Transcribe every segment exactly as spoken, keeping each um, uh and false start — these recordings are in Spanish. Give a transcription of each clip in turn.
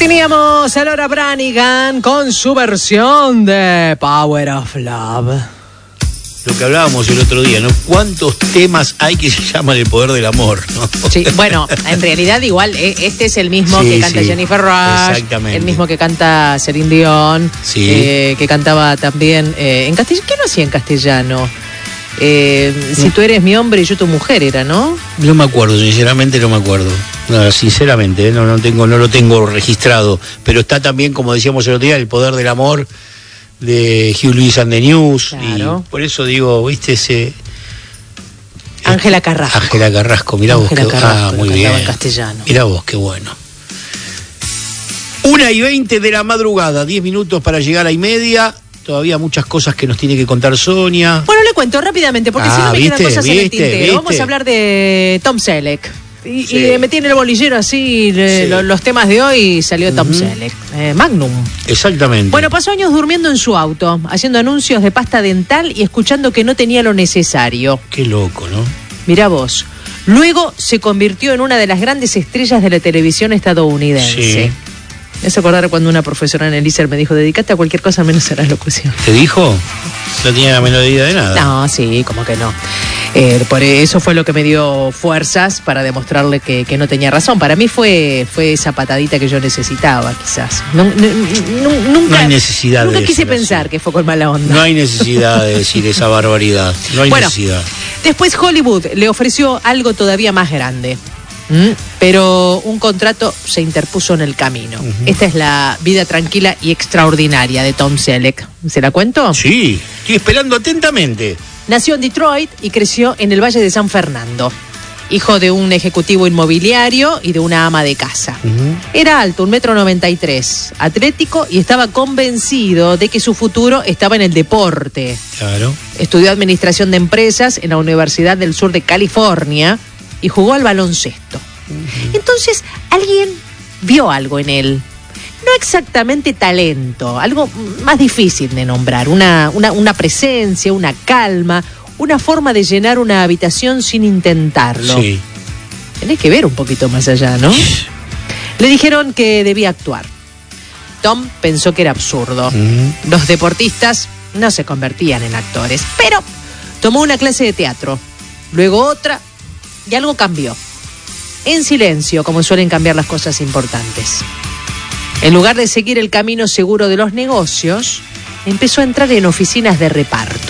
Teníamos a Laura Branigan con su versión de Power of Love. Lo que hablábamos el otro día, ¿no? ¿Cuántos temas hay que se llaman el poder del amor, ¿no? Sí, bueno, en realidad igual este es el mismo sí, que canta sí, Jennifer Rush, exactamente. El mismo que canta Celine Dion, sí. eh, que cantaba también eh, en castellano. ¿Qué no hacía en castellano? Eh, no. Si tú eres mi hombre y yo tu mujer era, ¿no? No me acuerdo, sinceramente no me acuerdo. No, sinceramente, no, no tengo, no lo tengo registrado. Pero está también, como decíamos el otro día, el poder del amor de Hugh Lewis and the News. Claro. Y por eso digo, viste ese. Ángela Carrasco. Ángela Carrasco, mirá vos qué ah, muy bien. En castellano. Mirá vos, qué bueno. Una y veinte de la madrugada, diez minutos para llegar a y media. Todavía muchas cosas que nos tiene que contar Sonia. Bueno, le cuento rápidamente, porque ah, si no me ¿viste? quedan cosas ¿viste? en el tintero. ¿Viste? Vamos a hablar de Tom Selleck. Y, sí. y metí en el bolillero así le, sí. lo, los temas de hoy y salió Tom uh-huh. Selleck. Eh, Magnum. Exactamente. Bueno, pasó años durmiendo en su auto, haciendo anuncios de pasta dental y escuchando que no tenía lo necesario. Qué loco, ¿no? Mirá vos. Luego se convirtió en una de las grandes estrellas de la televisión estadounidense. Sí. Me hace acordar cuando una profesora en el I S E R me dijo, dedicate a cualquier cosa menos a la locución. ¿Te dijo? No tenía la menor idea de nada. No, sí, como que no. Eh, por eso fue lo que me dio fuerzas para demostrarle que, que no tenía razón. Para mí fue, fue esa patadita que yo necesitaba, quizás. No, no, no, nunca, no hay necesidad nunca de quise eso, pensar así. que fue con mala onda. No hay necesidad de decir esa barbaridad. No hay bueno, necesidad. Después Hollywood le ofreció algo todavía más grande. ¿Mm? Pero un contrato se interpuso en el camino. Uh-huh. Esta es la vida tranquila y extraordinaria de Tom Selleck. ¿Se la cuento? Sí, estoy esperando atentamente. Nació en Detroit y creció en el Valle de San Fernando. Hijo de un ejecutivo inmobiliario y de una ama de casa. Uh-huh. Era alto, un metro noventa y tres, atlético y estaba convencido de que su futuro estaba en el deporte. Claro. Estudió administración de empresas en la Universidad del Sur de California y jugó al baloncesto. Uh-huh. Entonces, alguien vio algo en él. No exactamente talento, algo más difícil de nombrar. Una, una, una presencia, una calma, una forma de llenar una habitación sin intentarlo. Sí. Tenés que ver un poquito más allá, ¿no? Le dijeron que debía actuar. Tom pensó que era absurdo. Uh-huh. Los deportistas no se convertían en actores, pero tomó una clase de teatro, luego otra, y algo cambió. En silencio, como suelen cambiar las cosas importantes. En lugar de seguir el camino seguro de los negocios, empezó a entrar en oficinas de reparto.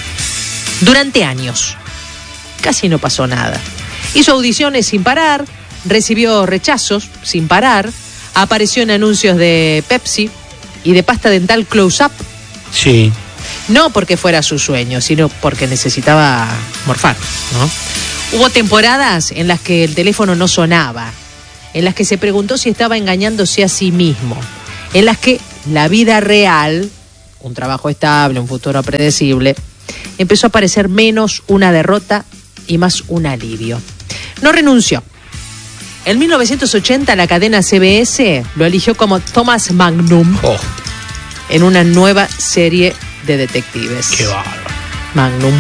Durante años, casi no pasó nada. Hizo audiciones sin parar, recibió rechazos sin parar, apareció en anuncios de Pepsi y de pasta dental Close-Up. Sí. No porque fuera su sueño, sino porque necesitaba morfar, ¿no? Hubo temporadas en las que el teléfono no sonaba, en las que se preguntó si estaba engañándose a sí mismo, en las que la vida real, un trabajo estable, un futuro predecible, empezó a parecer menos una derrota y más un alivio. No renunció. En mil novecientos ochenta la cadena C B S lo eligió como Thomas Magnum oh. en una nueva serie de detectives. ¡Qué bárbaro! Magnum.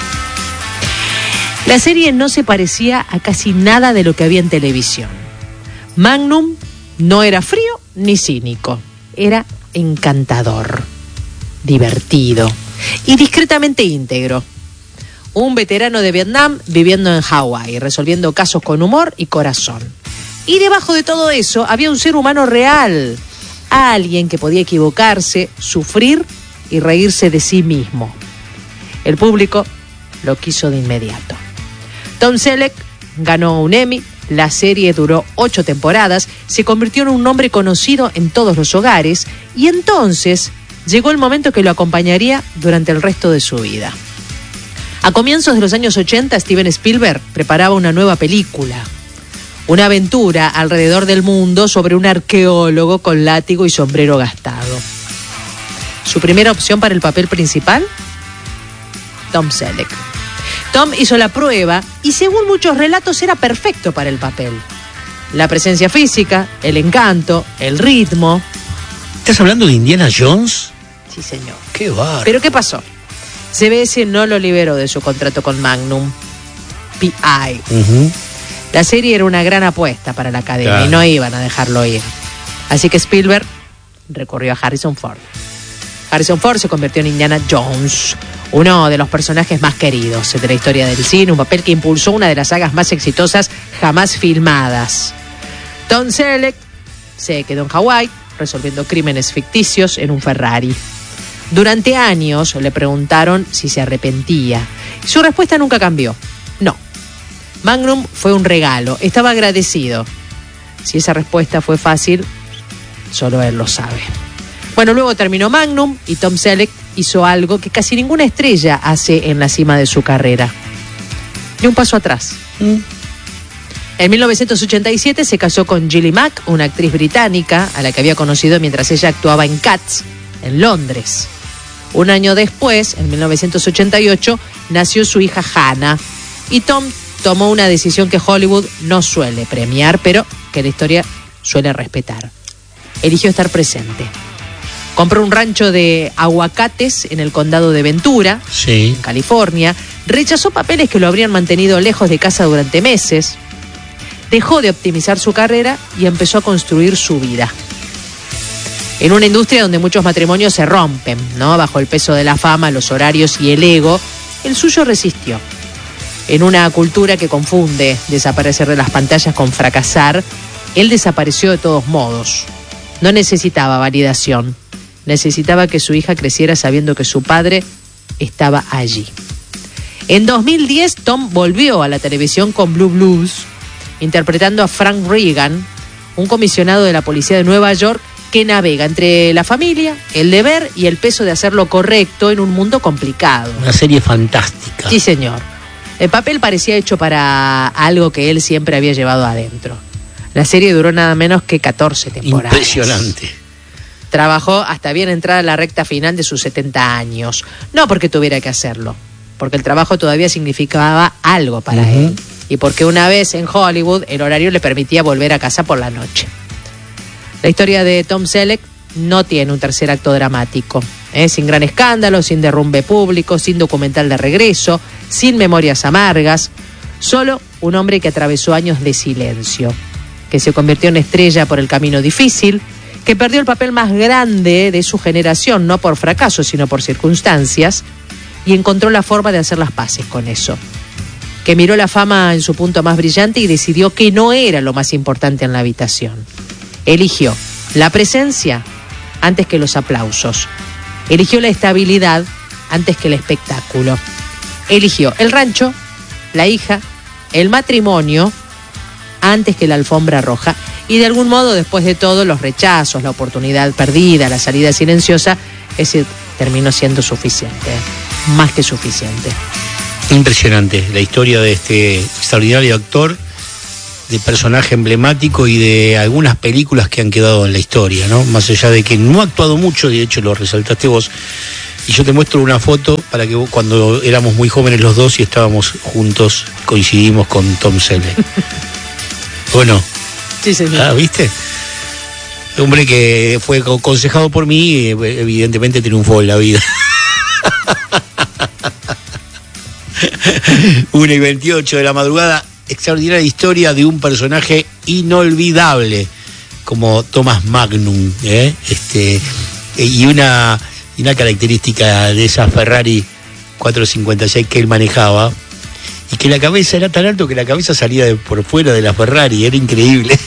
La serie no se parecía a casi nada de lo que había en televisión. Magnum no era frío ni cínico. Era encantador, divertido y discretamente íntegro. Un veterano de Vietnam viviendo en Hawái, resolviendo casos con humor y corazón. Y debajo de todo eso había un ser humano real. Alguien que podía equivocarse, sufrir y reírse de sí mismo. El público lo quiso de inmediato. Tom Selleck ganó un Emmy, la serie duró ocho temporadas, se convirtió en un nombre conocido en todos los hogares y entonces llegó el momento que lo acompañaría durante el resto de su vida. A comienzos de los años ochenta, Steven Spielberg preparaba una nueva película, una aventura alrededor del mundo sobre un arqueólogo con látigo y sombrero gastado. Su primera opción para el papel principal, Tom Selleck. Tom hizo la prueba y según muchos relatos era perfecto para el papel. La presencia física, el encanto, el ritmo. ¿Estás hablando de Indiana Jones? Sí, señor. ¡Qué bárbaro! ¿Pero qué pasó? C B S no lo liberó de su contrato con Magnum. P I. Uh-huh. La serie era una gran apuesta para la cadena claro. y no iban a dejarlo ir. Así que Spielberg recurrió a Harrison Ford. Harrison Ford se convirtió en Indiana Jones, uno de los personajes más queridos de la historia del cine, un papel que impulsó una de las sagas más exitosas jamás filmadas. Tom Selleck se quedó en Hawái resolviendo crímenes ficticios en un Ferrari. Durante años le preguntaron si se arrepentía. Su respuesta nunca cambió. No. Magnum fue un regalo. Estaba agradecido. Si esa respuesta fue fácil, solo él lo sabe. Bueno, luego terminó Magnum y Tom Selleck hizo algo que casi ninguna estrella hace en la cima de su carrera. Dio un paso atrás. Mm. En mil novecientos ochenta y siete se casó con Gilly Mack, una actriz británica a la que había conocido mientras ella actuaba en Cats, en Londres. Un año después, en mil novecientos ochenta y ocho, nació su hija Hannah. Y Tom tomó una decisión que Hollywood no suele premiar, pero que la historia suele respetar. Eligió estar presente. Compró un rancho de aguacates en el condado de Ventura, sí, en California. Rechazó papeles que lo habrían mantenido lejos de casa durante meses. Dejó de optimizar su carrera y empezó a construir su vida. En una industria donde muchos matrimonios se rompen, ¿no? Bajo el peso de la fama, los horarios y el ego, el suyo resistió. En una cultura que confunde desaparecer de las pantallas con fracasar, él desapareció de todos modos. No necesitaba validación. Necesitaba que su hija creciera sabiendo que su padre estaba allí. En dos mil diez, Tom volvió a la televisión con Blue Blues, interpretando a Frank Reagan, un comisionado de la policía de Nueva York que navega entre la familia, el deber y el peso de hacer lo correcto en un mundo complicado. Una serie fantástica. Sí, señor. El papel parecía hecho para algo que él siempre había llevado adentro. La serie duró nada menos que catorce temporadas. Impresionante. Trabajó hasta bien entrada la recta final de sus setenta años. No porque tuviera que hacerlo, porque el trabajo todavía significaba algo para uh-huh. él. Y porque una vez en Hollywood el horario le permitía volver a casa por la noche. La historia de Tom Selleck no tiene un tercer acto dramático, ¿eh? Sin gran escándalo, sin derrumbe público, sin documental de regreso, sin memorias amargas. Solo un hombre que atravesó años de silencio, que se convirtió en estrella por el camino difícil, que perdió el papel más grande de su generación, no por fracaso, sino por circunstancias, y encontró la forma de hacer las paces con eso. Que miró la fama en su punto más brillante y decidió que no era lo más importante en la habitación. Eligió la presencia antes que los aplausos. Eligió la estabilidad antes que el espectáculo. Eligió el rancho, la hija, el matrimonio antes que la alfombra roja. Y de algún modo, después de todo, los rechazos, la oportunidad perdida, la salida silenciosa, ese terminó siendo suficiente, más que suficiente. Impresionante la historia de este extraordinario actor, de personaje emblemático y de algunas películas que han quedado en la historia, ¿no? Más allá de que no ha actuado mucho, de hecho lo resaltaste vos, y yo te muestro una foto para que vos, cuando éramos muy jóvenes los dos y estábamos juntos, coincidimos con Tom Selleck. ¿O no? Sí, señor. Ah, ¿viste? Hombre que fue aconsejado por mí y evidentemente triunfó en la vida. una y veintiocho de la madrugada, extraordinaria historia de un personaje inolvidable como Thomas Magnum, ¿eh? este, y una, una característica de esa Ferrari cuatrocientos cincuenta y seis que él manejaba, y que la cabeza era tan alto que la cabeza salía de por fuera de la Ferrari, era increíble.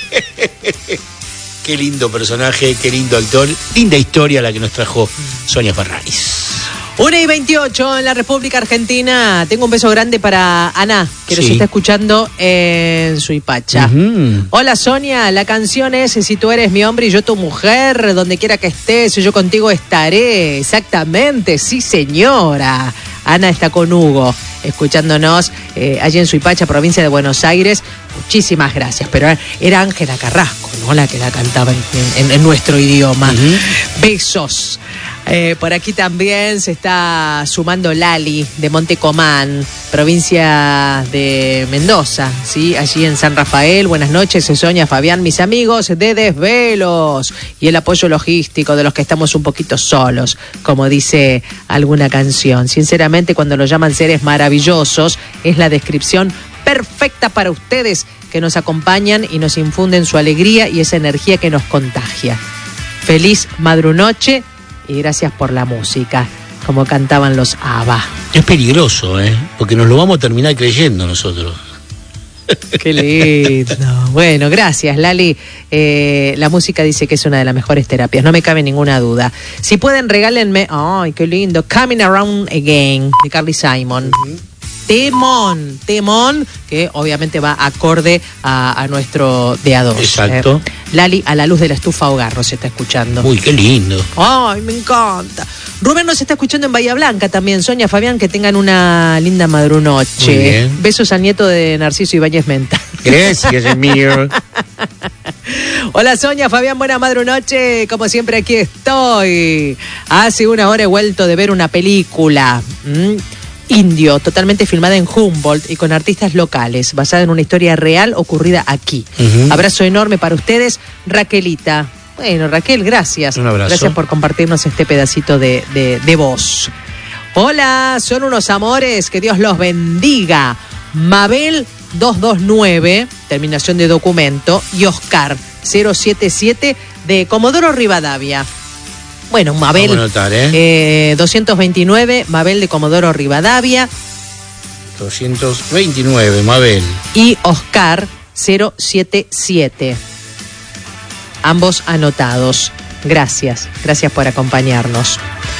Qué lindo personaje, qué lindo actor, linda historia la que nos trajo Sonia Ferraris. una y veintiocho en la República Argentina. Tengo un beso grande para Ana, que sí. nos está escuchando en Suipacha. Uh-huh. Hola Sonia, la canción es Si tú eres mi hombre y yo tu mujer, donde quiera que estés, yo contigo estaré. Exactamente, sí señora. Ana está con Hugo, escuchándonos eh, allí en Suipacha, provincia de Buenos Aires. Muchísimas gracias. Pero era Ángela Carrasco, ¿no? La que la cantaba en, en, en nuestro idioma. Uh-huh. Besos. Eh, por aquí también se está sumando Lali de Montecomán, provincia de Mendoza, ¿sí? Allí en San Rafael. Buenas noches, Sonia, Fabián, mis amigos de Desvelos y el apoyo logístico de los que estamos un poquito solos, como dice alguna canción. Sinceramente, cuando lo llaman seres maravillosos, es la descripción perfecta para ustedes que nos acompañan y nos infunden su alegría y esa energía que nos contagia. Feliz madrunoche y gracias por la música, como cantaban los ABBA. Es peligroso, ¿eh? Porque nos lo vamos a terminar creyendo nosotros. Qué lindo. Bueno, gracias, Lali. Eh, la música dice que es una de las mejores terapias, no me cabe ninguna duda. Si pueden, regálenme, ay, qué lindo, Coming Around Again, de Carly Simon. Uh-huh. Temón, temón, que obviamente va acorde a, a nuestro D A dos. Exacto. Eh, Lali, a la luz de la estufa Hogarro se está escuchando. Uy, qué lindo. Ay, me encanta. Rubén nos está escuchando en Bahía Blanca también. Sonia, Fabián, que tengan una linda madrunoche. Muy bien. Besos al nieto de Narciso Ibáñez Menta. Gracias, Emilio. Hola, Sonia, Fabián, buena madrunoche. Como siempre, aquí estoy. Hace una hora he vuelto de ver una película. ¿Mm? Indio, totalmente filmada en Humboldt y con artistas locales, basada en una historia real ocurrida aquí. Uh-huh. Abrazo enorme para ustedes, Raquelita. Bueno, Raquel, gracias. Un abrazo. Gracias por compartirnos este pedacito de, de, de voz. Hola, son unos amores, que Dios los bendiga. Mabel dos dos nueve, terminación de documento, y Oscar cero siete siete de Comodoro Rivadavia. Bueno, Mabel, vamos a anotar, ¿eh? Eh, doscientos veintinueve, Mabel de Comodoro Rivadavia. doscientos veintinueve, Mabel. Y Oscar cero siete siete. Ambos anotados. Gracias, gracias por acompañarnos.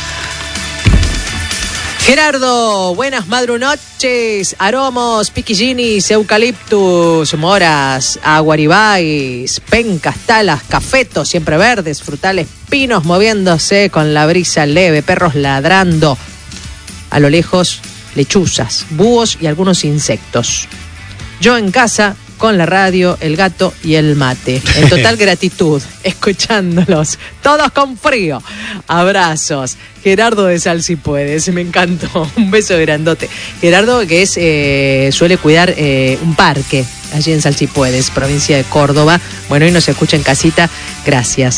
Gerardo, buenas madrunoches, aromos, piquillinis, eucaliptus, moras, aguaribáis, pencas, talas, cafetos, siempre verdes, frutales, pinos moviéndose con la brisa leve, perros ladrando, a lo lejos lechuzas, búhos y algunos insectos. Yo en casa con la radio, el gato y el mate. En total gratitud, escuchándolos, todos con frío. Abrazos. Gerardo de Sal Si Puedes, me encantó. Un beso grandote. Gerardo, que es eh, suele cuidar eh, un parque allí en Sal Si Puedes, provincia de Córdoba. Bueno, hoy nos escucha en casita. Gracias.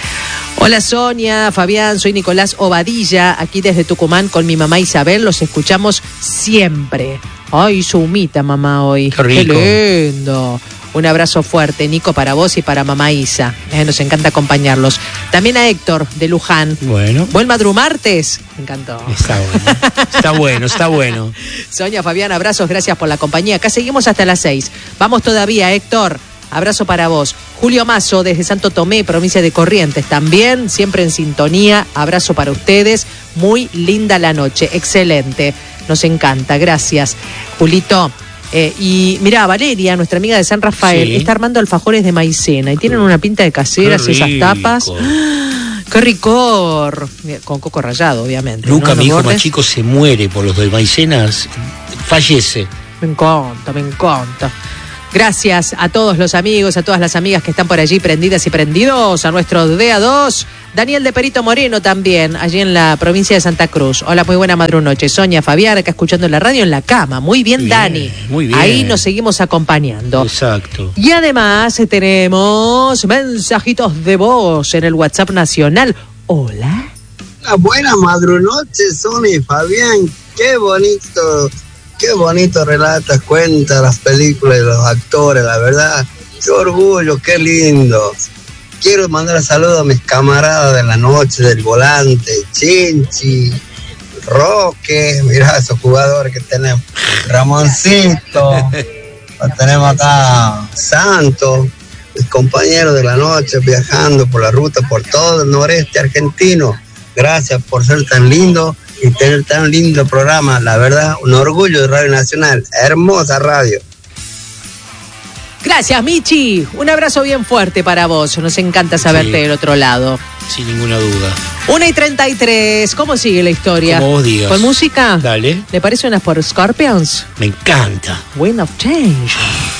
Hola Sonia, Fabián, soy Nicolás Obadilla, aquí desde Tucumán con mi mamá Isabel, los escuchamos siempre. Ay, hizo humita mamá hoy. Qué rico. Qué lindo. Un abrazo fuerte, Nico, para vos y para mamá Isa. Eh, nos encanta acompañarlos. También a Héctor de Luján. Bueno. Buen madrumartes. Me encantó. Está bueno. Está bueno, está bueno. Sonia, Fabián, abrazos, gracias por la compañía. Acá seguimos hasta las seis. Vamos todavía, Héctor. Abrazo para vos. Julio Mazo, desde Santo Tomé, provincia de Corrientes, también, siempre en sintonía. Abrazo para ustedes. Muy linda la noche, excelente. Nos encanta, gracias, Julito. Eh, y mirá, Valeria, nuestra amiga de San Rafael, sí, está armando alfajores de maicena y tienen una pinta de caseras esas tapas. ¡Qué ricor! Con coco rallado, obviamente. Luca, ¿no? mi hijo bordes. más chico, se muere por los de maicenas, fallece. Me encanta, me encanta. Gracias a todos los amigos, a todas las amigas que están por allí prendidas y prendidos, a nuestro D A dos, Daniel de Perito Moreno también, allí en la provincia de Santa Cruz. Hola, muy buena madrunoche. Sonia, Fabián, acá escuchando la radio en la cama. Muy bien, bien, Dani. Muy bien. Ahí nos seguimos acompañando. Exacto. Y además tenemos mensajitos de voz en el WhatsApp nacional. Hola. Una buena madrunoche, Sonia y Fabián. Qué bonito. Qué bonito relatas, cuenta las películas y los actores, la verdad. Qué orgullo, qué lindo. Quiero mandar saludos a mis camaradas de la noche, del volante, Chinchi, Roque, mirá esos jugadores que tenemos. Ramoncito, tenemos acá Santos, mis compañeros de la noche viajando por la ruta, por todo el noreste argentino. Gracias por ser tan lindo y tener tan lindo programa, la verdad, un orgullo de Radio Nacional, hermosa radio. Gracias, Michi, un abrazo bien fuerte para vos, nos encanta saberte sí, del otro lado. Sin ninguna duda. una y treinta y tres, ¿cómo sigue la historia? Como vos digas. ¿Con música? Dale. ¿Le parece unas por Scorpions? Me encanta. Wind of Change.